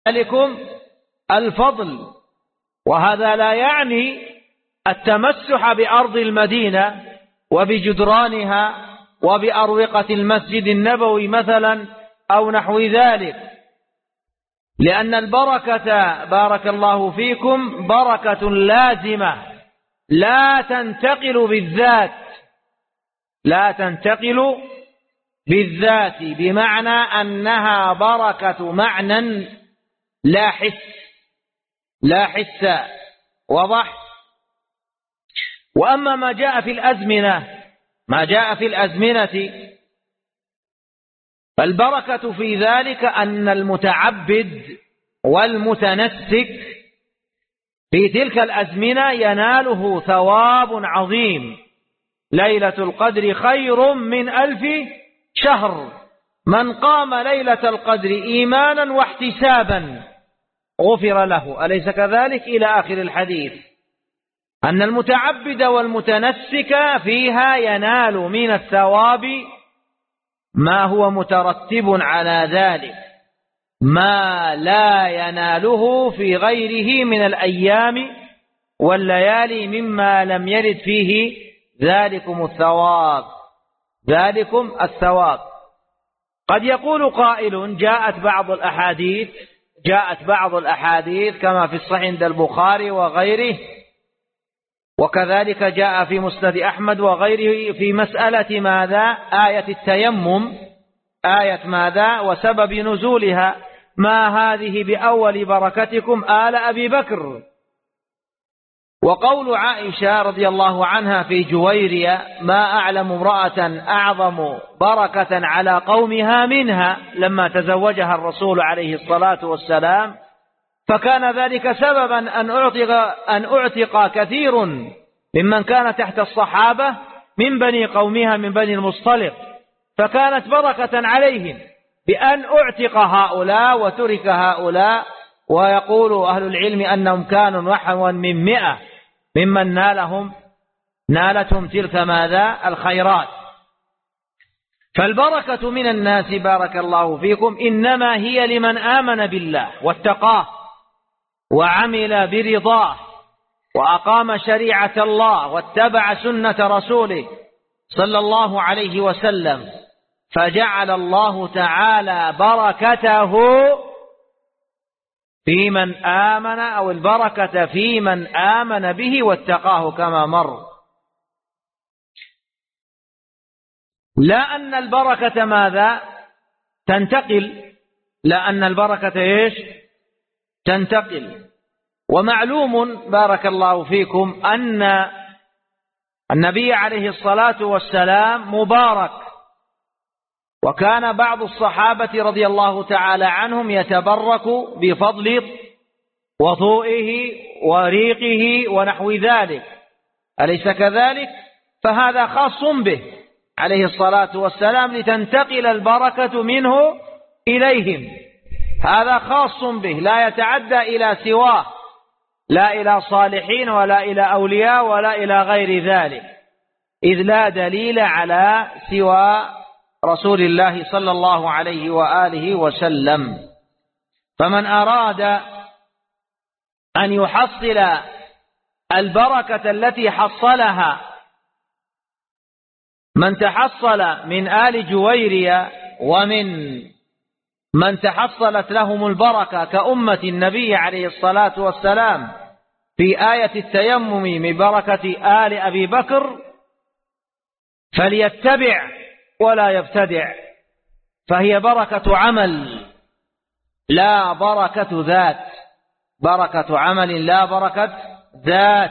ذلكم الفضل. وهذا لا يعني التمسح بأرض المدينة وبجدرانها وبأروقة المسجد النبوي مثلا أو نحو ذلك، لأن البركة بارك الله فيكم بركة لازمة لا تنتقل بالذات، لا تنتقل بالذات، بمعنى أنها بركة معنى لا حس، لا حس. وضح. وأما ما جاء في الأزمنة، ما جاء في الأزمنة فالبركة في ذلك أن المتعبد والمتنسك في تلك الأزمنة يناله ثواب عظيم. ليلة القدر خير من 1000 شهر، من قام ليلة القدر إيمانا واحتسابا غفر له، أليس كذلك؟ إلى آخر الحديث. أن المتعبد والمتنسك فيها ينال من الثواب ما هو مترتب على ذلك، ما لا يناله في غيره من الأيام والليالي مما لم يرد فيه ذلكم الثواب، ذلكم الثواب. قد يقول قائل جاءت بعض الأحاديث كما في الصحيح عند البخاري وغيره، وكذلك جاء في مسند أحمد وغيره في مسألة ماذا؟ آية التيمم، آية ماذا وسبب نزولها؟ ما هذه بأول بركتكم آل أبي بكر. وقول عائشة رضي الله عنها في جويرية: ما أعلم امرأة أعظم بركة على قومها منها، لما تزوجها الرسول عليه الصلاة والسلام، فكان ذلك سببا أن أعتق كثير ممن كان تحت الصحابة من بني قومها من بني المصطلق، فكانت بركة عليهم بأن أعتق هؤلاء وترك هؤلاء. ويقول أهل العلم أنهم كانوا نحوا من 100 ممن نالتهم تلك ماذا؟ الخيرات. فالبركة من الناس بارك الله فيكم إنما هي لمن آمن بالله واتقاه وعمل برضاه وأقام شريعة الله واتبع سنة رسوله صلى الله عليه وسلم، فجعل الله تعالى بركته في من آمن، أو البركة في من آمن به واتقاه كما مر. لا أن البركة ماذا؟ تنتقل، لا أن البركة إيش؟ تنتقل. ومعلوم بارك الله فيكم أن النبي عليه الصلاة والسلام مبارك، وكان بعض الصحابة رضي الله تعالى عنهم يتبرك بفضل وضوئه وريقه ونحو ذلك، أليس كذلك؟ فهذا خاص به عليه الصلاة والسلام لتنتقل البركة منه إليهم، هذا خاص به لا يتعدى إلى سواه، لا إلى صالحين ولا إلى أولياء ولا إلى غير ذلك، إذ لا دليل على سوى رسول الله صلى الله عليه وآله وسلم. فمن أراد أن يحصل البركة التي حصلها من تحصل من آل جويرية ومن من تحصلت لهم البركة كأمة النبي عليه الصلاة والسلام في آية التيمم من بركة آل أبي بكر، فليتبع ولا يبتدع، فهي بركة عمل لا بركة ذات، بركة عمل لا بركة ذات.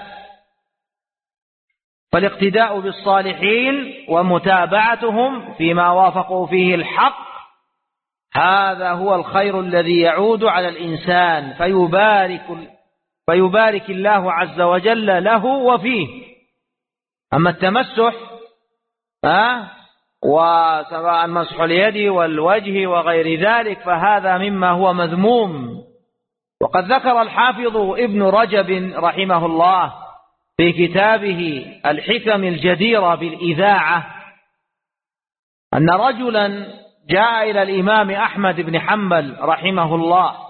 فالاقتداء بالصالحين ومتابعتهم فيما وافقوا فيه الحق، هذا هو الخير الذي يعود على الإنسان فيبارك الله عز وجل له وفيه. أما التمسح وسواء مسح اليد والوجه وغير ذلك فهذا مما هو مذموم. وقد ذكر الحافظ ابن رجب رحمه الله في كتابه الحكم الجديرة بالإذاعة أن رجلا جاء إلى الإمام أحمد بن حنبل رحمه الله